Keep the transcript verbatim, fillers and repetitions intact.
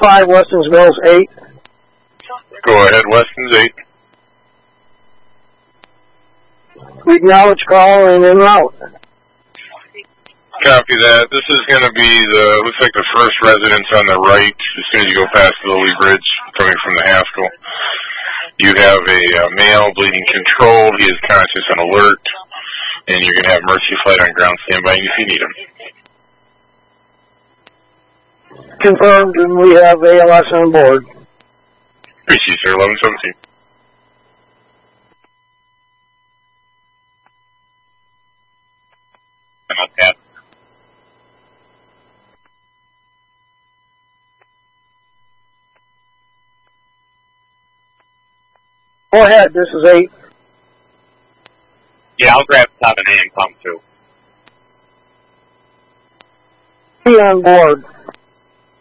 five, Weston's Mills eight. Go ahead, Weston's eight. We acknowledge call and en route. Copy that. This is going to be the, looks like the first residence on the right as soon as you go past the Lily Bridge coming from the Haskell. You have a uh, male bleeding control. He is conscious and alert. And you're going to have Mercy Flight on ground standby if you need him. Confirmed, and we have A L S on board. Appreciate you, sir. eleven seventeen. Okay. Go ahead, this is eight. Yeah, I'll grab seven A and come too. Be on board.